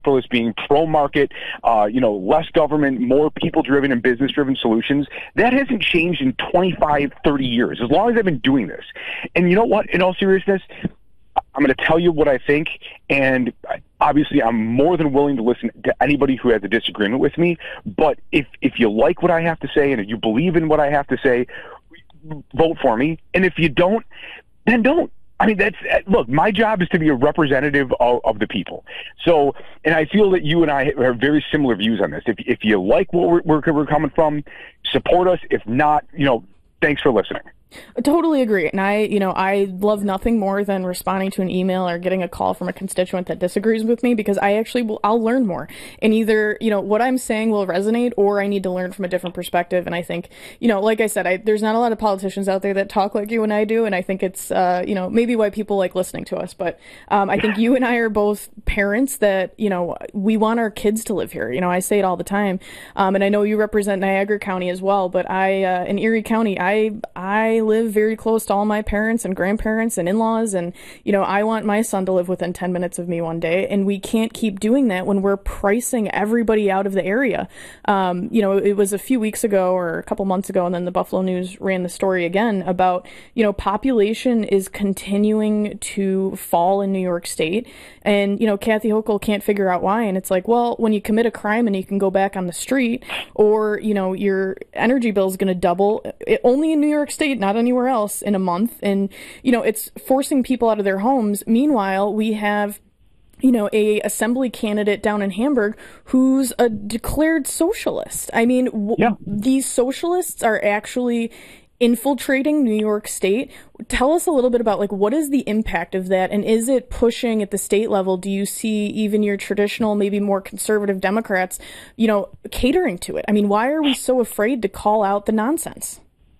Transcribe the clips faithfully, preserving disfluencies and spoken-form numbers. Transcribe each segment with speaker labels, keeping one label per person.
Speaker 1: capitalist, being pro-market, uh, you know, less government, more people-driven and business-driven solutions. That hasn't changed in twenty-five, thirty years, as long as I've been doing this. And you know what? In all seriousness, I'm going to tell you what I think, and obviously I'm more than willing to listen to anybody who has a disagreement with me. But if if you like what I have to say and if you believe in what I have to say, vote for me. And if you don't, then don't. I mean, that's, look, my job is to be a representative of, of the people. So, and I feel that you and I have very similar views on this. If if you like what we're, we're, we're coming from, support us. If not, you know, thanks for listening.
Speaker 2: I totally agree. And I, you know, I love nothing more than responding to an email or getting a call from a constituent that disagrees with me, because I actually will, I'll learn more. And either, you know, what I'm saying will resonate, or I need to learn from a different perspective. And I think, you know, like I said, I, there's not a lot of politicians out there that talk like you and I do. And I think it's, uh, you know, maybe why people like listening to us. But um, I think you and I are both parents that, you know, we want our kids to live here. You know, I say it all the time. Um, and I know you represent Niagara County as well, but I, uh, in Erie County, I, I live very close to all my parents and grandparents and in-laws, and you know, I want my son to live within ten minutes of me one day, and we can't keep doing that when we're pricing everybody out of the area. Um, you know, it was a few weeks ago or a couple months ago, and then the Buffalo News ran the story again about, you know, population is continuing to fall in New York State, and you know, Kathy Hochul can't figure out why, and it's like, well, when you commit a crime and you can go back on the street, or you know, your energy bill is going to double, it, only in New York State, not anywhere else, in a month. And you know, it's forcing people out of their homes. Meanwhile, we have, you know, a assembly candidate down in Hamburg who's a declared socialist. I mean, w-
Speaker 1: yeah.
Speaker 2: these socialists are actually infiltrating New York State. Tell us a little bit about, like, what is the impact of that, and is it pushing at the state level? Do you see even your traditional, maybe more conservative Democrats, you know, catering to it? I mean, why are we so afraid to call out the nonsense?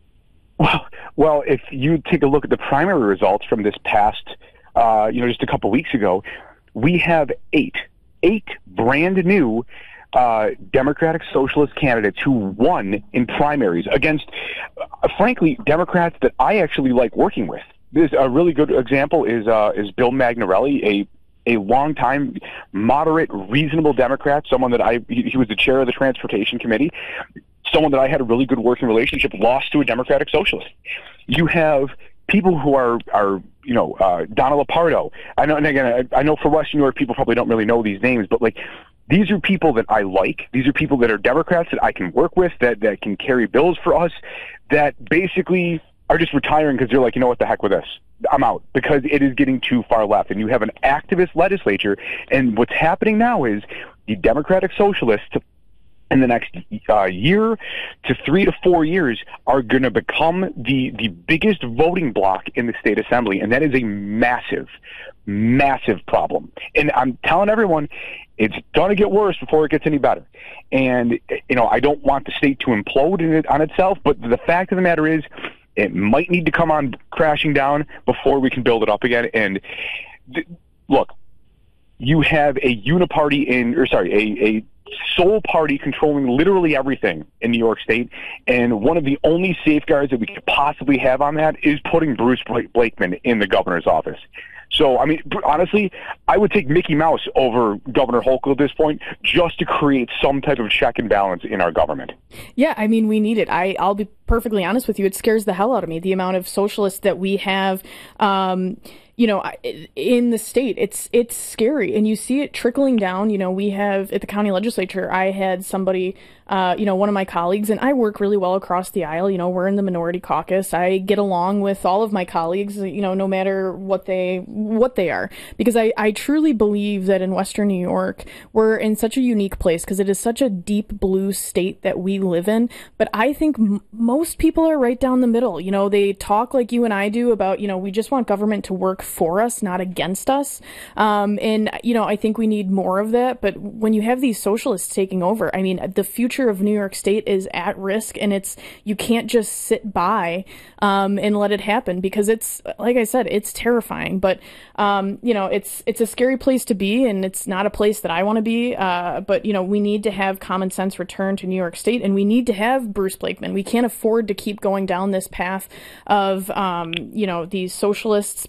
Speaker 1: Well, well, if you take a look at the primary results from this past, uh, you know, just a couple weeks ago, we have eight, eight brand new uh, Democratic Socialist candidates who won in primaries against, uh, frankly, Democrats that I actually like working with. This a really good example is uh, is Bill Magnarelli, a a longtime, moderate, reasonable Democrat, someone that I he, he was the chair of the Transportation Committee. Someone that I had a really good working relationship, lost to a Democratic Socialist. You have people who are, are you know, uh, Donna Lupardo. I know, and again, I, I know for Western New York, people probably don't really know these names, but like, these are people that I like. These are people that are Democrats that I can work with, that, that can carry bills for us, that basically are just retiring because they're like, you know what, the heck with this. I'm out, because it is getting too far left. And you have an activist legislature, and what's happening now is the Democratic Socialists, in the next uh, year to three to four years, are going to become the, the biggest voting bloc in the state assembly. And that is a massive, massive problem. And I'm telling everyone, it's going to get worse before it gets any better. And, you know, I don't want the state to implode in it, on itself, but the fact of the matter is, it might need to come on crashing down before we can build it up again. And th- look, you have a uniparty in, or sorry, a, a sole party controlling literally everything in New York State, and one of the only safeguards that we could possibly have on that is putting Bruce Blakeman in the governor's office. So, I mean, honestly, I would take Mickey Mouse over Governor Hochul at this point, just to create some type of check and balance in our government.
Speaker 2: Yeah, I mean, we need it. I, I'll be perfectly honest with you. It scares the hell out of me, the amount of socialists that we have, um, you know, in the state. It's it's scary, and you see it trickling down. You know, we have at the county legislature, I had somebody, uh, you know, one of my colleagues, and I work really well across the aisle. You know, we're in the minority caucus. I get along with all of my colleagues, you know, no matter what they what they are, because I, I truly believe that in Western New York, we're in such a unique place because it is such a deep blue state that we live in. But I think m- most people are right down the middle. You know, they talk like you and I do about, you know, we just want government to work for us, not against us. Um, and, you know, I think we need more of that. But when you have these socialists taking over, I mean, the future of New York State is at risk, and it's, you can't just sit by um, and let it happen, because it's, like I said, it's terrifying. But, um, you know, it's, it's a scary place to be, and it's not a place that I want to be. Uh, but, you know, we need to have common sense return to New York State, and we need to have Bruce Blakeman. We can't afford to keep going down this path of, um, you know, these socialists driving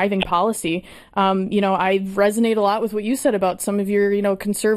Speaker 2: driving policy. Um, you know, I resonate a lot with what you said about some of your, you know, conservative